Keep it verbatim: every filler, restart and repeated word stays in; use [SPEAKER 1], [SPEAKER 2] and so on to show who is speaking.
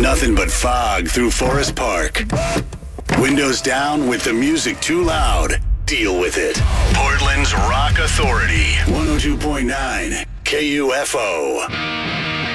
[SPEAKER 1] Nothing but fog through Forest Park. Windows down with the music too loud. Deal with it. Portland's Rock Authority. one oh two point nine K U F O.